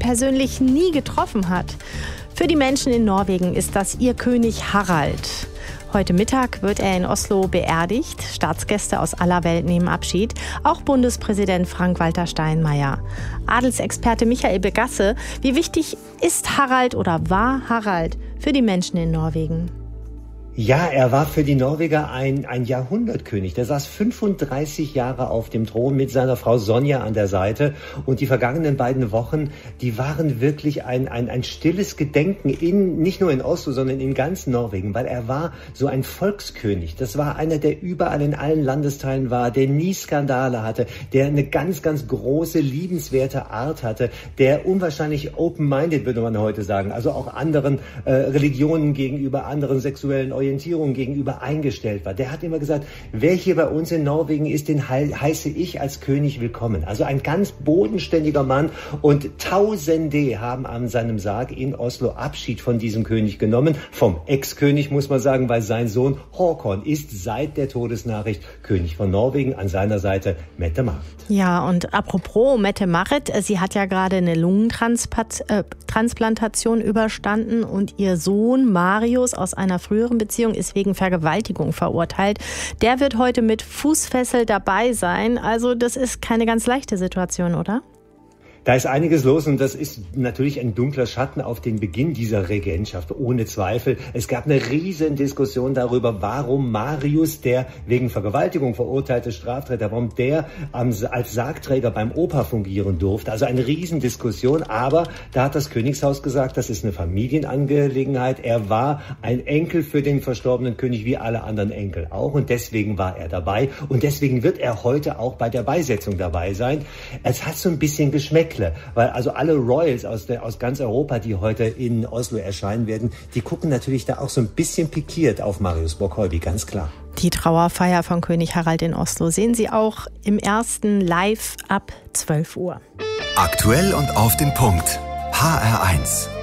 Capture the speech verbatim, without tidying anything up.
persönlich nie getroffen hat. Für die Menschen in Norwegen ist das ihr König Harald. Heute Mittag wird er in Oslo beerdigt. Staatsgäste aus aller Welt nehmen Abschied. Auch Bundespräsident Frank-Walter Steinmeier. Adelsexperte Michael Begasse. Wie wichtig ist Harald oder war Harald für die Menschen in Norwegen? Ja, er war für die Norweger ein, ein Jahrhundertkönig. Der saß fünfunddreißig Jahre auf dem Thron mit seiner Frau Sonja an der Seite. Und die vergangenen beiden Wochen, die waren wirklich ein, ein, ein stilles Gedenken in, nicht nur in Oslo, sondern in ganz Norwegen, weil er war so ein Volkskönig. Das war einer, der überall in allen Landesteilen war, der nie Skandale hatte, der eine ganz, ganz große, liebenswerte Art hatte, der unwahrscheinlich open-minded, würde man heute sagen, also auch anderen äh, Religionen gegenüber, anderen sexuellen Orientierung gegenüber eingestellt war. Der hat immer gesagt, wer hier bei uns in Norwegen ist, den heiße ich als König willkommen. Also ein ganz bodenständiger Mann, und Tausende haben an seinem Sarg in Oslo Abschied von diesem König genommen. Vom Ex-König, muss man sagen, weil sein Sohn Håkon ist seit der Todesnachricht König von Norwegen. An seiner Seite Mette-Marit. Ja, und apropos Mette-Marit, sie hat ja gerade eine Lungentransplantation überstanden und ihr Sohn Marius aus einer früheren Beziehung ist wegen Vergewaltigung verurteilt. Der wird heute mit Fußfessel dabei sein. Also das ist keine ganz leichte Situation, oder? Da ist einiges los, und das ist natürlich ein dunkler Schatten auf den Beginn dieser Regentschaft, ohne Zweifel. Es gab eine riesen Diskussion darüber, warum Marius, der wegen Vergewaltigung verurteilte Straftäter, warum der als Sargträger beim Opa fungieren durfte. Also eine riesen Diskussion, aber da hat das Königshaus gesagt, das ist eine Familienangelegenheit. Er war ein Enkel für den verstorbenen König, wie alle anderen Enkel auch, und deswegen war er dabei, und deswegen wird er heute auch bei der Beisetzung dabei sein. Es hat so ein bisschen geschmeckt, weil also alle Royals aus, der, aus ganz Europa, die heute in Oslo erscheinen werden, die gucken natürlich da auch so ein bisschen pikiert auf Marius Bock-Heuby, ganz klar. Die Trauerfeier von König Harald in Oslo sehen Sie auch im ersten live ab zwölf Uhr. Aktuell und auf den Punkt. H R eins.